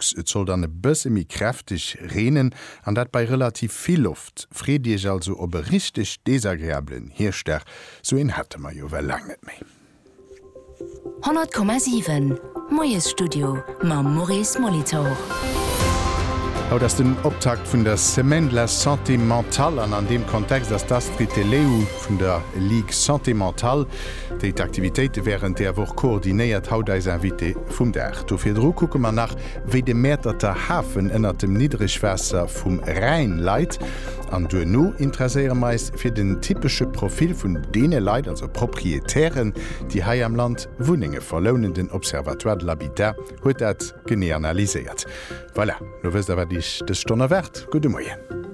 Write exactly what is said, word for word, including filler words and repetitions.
Ausdrucks, et soll dann e bëssemi kräftig renen, an dat bei relativ viel Luft. Frediech also ob e richtig desagréablen Hirster, so en hatte ma jo well lang net méi. hundert Komma sieben Moies Studio ma Maurice Molitor. Haut ass den Optakt vun der Semaine la Santé Mentale an an dem Kontext, ass das dritte Leu vun der Ligue Santé Mentale, déi d'Aktivitéite wären der woch koordinéiert haut eis Invité vum der. Dofir Dro kucke man nach, wéi de Mäterter Hafen ënner dem Niedrigwässer vum Rhein leit, an du no interesseiere meist fir den typsche Profil vun dee Leiit, also Proprietären, die hai am Land Wuninge verlounen den Observatoire de l'Habitat huet dat gene analyséiert. Voilà, no wës awer Dich des Stonnerwert. Gute Moien.